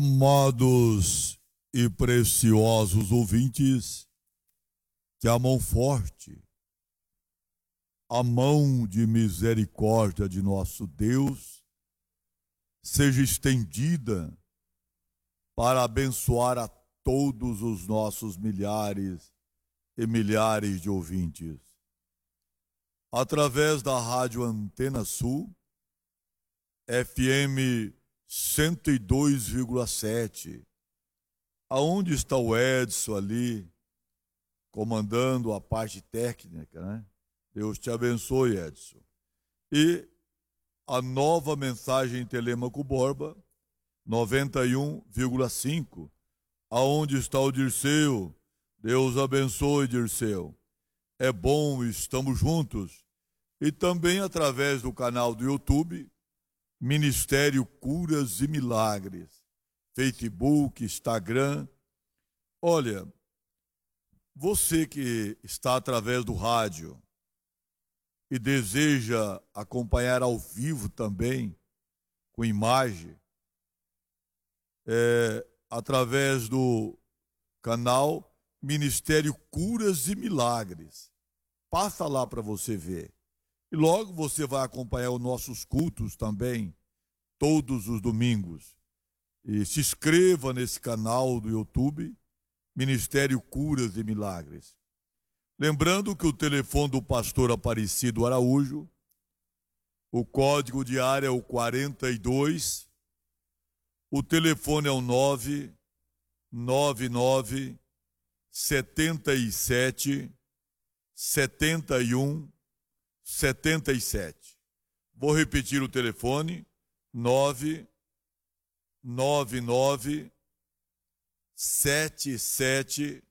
Amados e preciosos ouvintes, que a mão forte, a mão de misericórdia de nosso Deus, seja estendida para abençoar a todos os nossos milhares e milhares de ouvintes. Através da Rádio Antena Sul, FM 102,7. Aonde está o Edson ali, comandando a parte técnica, né? Deus te abençoe, Edson. E a nova mensagem em Telêmaco Borba, 91,5. Aonde está o Dirceu? Deus abençoe, Dirceu. É bom, estamos juntos. E também através do canal do YouTube, Ministério Curas e Milagres, Facebook, Instagram. Olha, você que está através do rádio e deseja acompanhar ao vivo também, com imagem, através do canal Ministério Curas e Milagres. Passa lá para você ver. E logo você vai acompanhar os nossos cultos também, todos os domingos. E se inscreva nesse canal do YouTube, Ministério Curas e Milagres. Lembrando que o telefone do pastor Aparecido Araújo, o código de área é o 42, o telefone é o 999 77 71 77. Vou repetir o telefone: 999 77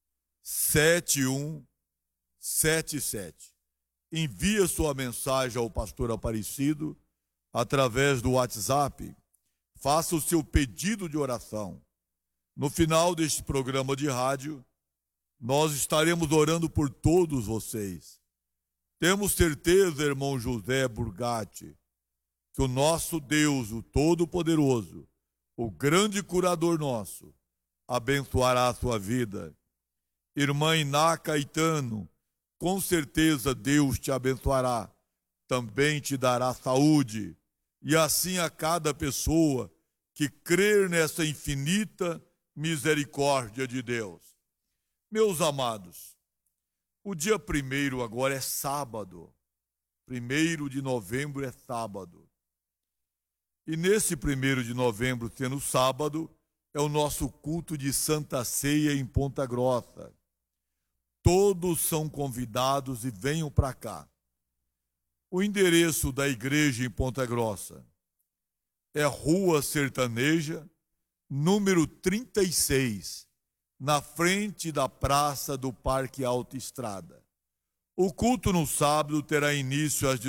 71 77. Envie sua mensagem ao pastor Aparecido através do WhatsApp. Faça o seu pedido de oração. No final deste programa de rádio, nós estaremos orando por todos vocês. Temos certeza, irmão José Burgatti, que o nosso Deus, o Todo-Poderoso, o grande curador nosso, abençoará a sua vida. Irmã Iná Caetano, com certeza Deus te abençoará, também te dará saúde, e assim a cada pessoa que crer nessa infinita misericórdia de Deus. Meus amados, o dia 1º agora é sábado. 1º de novembro é sábado. E nesse 1º de novembro, sendo sábado, é o nosso culto de Santa Ceia em Ponta Grossa. Todos são convidados e venham para cá. O endereço da igreja em Ponta Grossa é Rua Sertaneja, número 36, na frente da praça do Parque Alta Estrada. O culto no sábado terá início às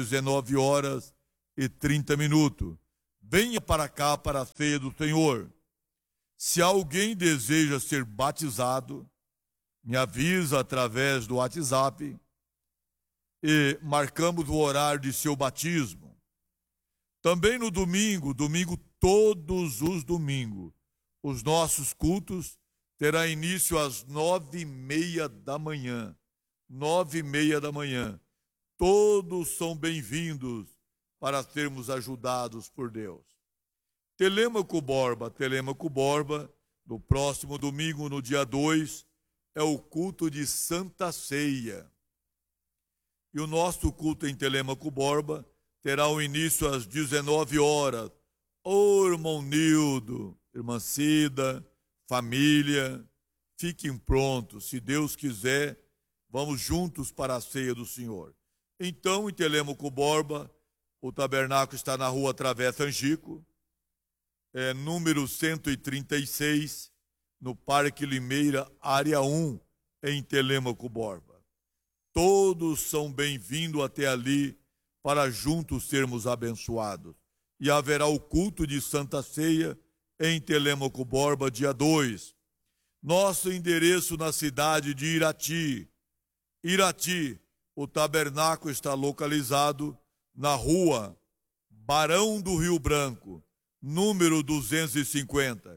19h30. Venha para cá para a ceia do Senhor. Se alguém deseja ser batizado, me avisa através do WhatsApp e marcamos o horário de seu batismo. Também no domingo, todos os domingos, os nossos cultos terá início às 9h30 da manhã. 9h30 da manhã. Todos são bem-vindos para sermos ajudados por Deus. Telêmaco Borba, no próximo domingo, no dia 2, é o culto de Santa Ceia. E o nosso culto em Telêmaco Borba terá o início às 19h. Ô irmão Nildo, irmã Cida, família, fiquem prontos. Se Deus quiser, vamos juntos para a ceia do Senhor. Então, em Telêmaco Borba, o tabernáculo está na rua Travessa Angico, número 136, no Parque Limeira, área 1, em Telêmaco Borba. Todos são bem-vindos até ali para juntos sermos abençoados. E haverá o culto de Santa Ceia em Telêmaco Borba, dia 2. Nosso endereço na cidade de Irati. Irati, o tabernáculo está localizado na rua Barão do Rio Branco, número 250.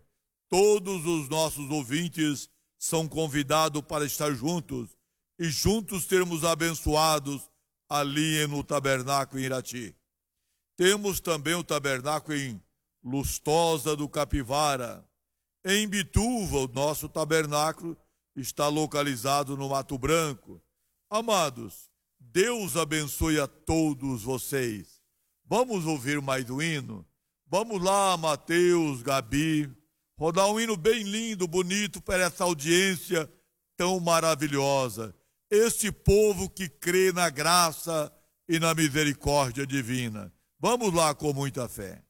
Todos os nossos ouvintes são convidados para estar juntos e juntos sermos abençoados ali no tabernáculo em Irati. Temos também o tabernáculo em Lustosa do Capivara. Em Bituva, o nosso tabernáculo está localizado no Mato Branco. Amados, Deus abençoe a todos vocês. Vamos ouvir mais um hino? Vamos lá, Mateus, Gabi, rodar um hino bem lindo, bonito para essa audiência tão maravilhosa. Este povo que crê na graça e na misericórdia divina. Vamos lá com muita fé.